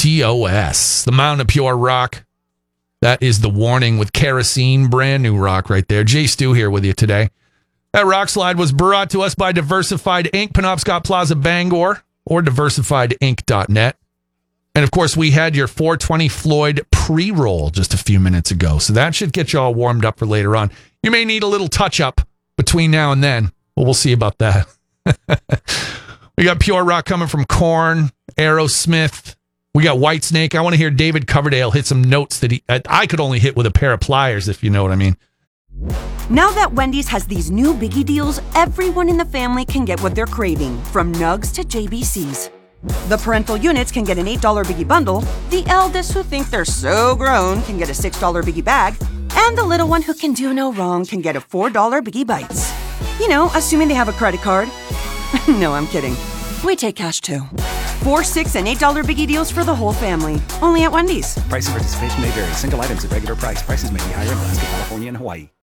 TOS, the Mountain of Pure Rock. That is the warning with kerosene, brand new rock right there. Jay Stu here with you today. That rock slide was brought to us by Diversified Inc., Penobscot Plaza, Bangor, or diversifiedinc.net. And, of course, we had your 420 Floyd pre-roll just a few minutes ago, so that should get you all warmed up for later on. You may need a little touch-up between now and then, but we'll see about that. We got Pure Rock coming from Korn, Aerosmith. We got Whitesnake. I want to hear David Coverdale hit some notes that I could only hit with a pair of pliers, if you know what I mean. Now that Wendy's has these new biggie deals, everyone in the family can get what they're craving, from nugs to JBCs. The parental units can get an $8 biggie bundle, the eldest who think they're so grown can get a $6 biggie bag, and the little one who can do no wrong can get a $4 biggie bites. You know, assuming they have a credit card. No, I'm kidding. We take cash too. $4, $6, and $8 biggie deals for the whole family. Only at Wendy's. Price and participation may vary. Single items at regular price. Prices may be higher in Alaska, California, and Hawaii.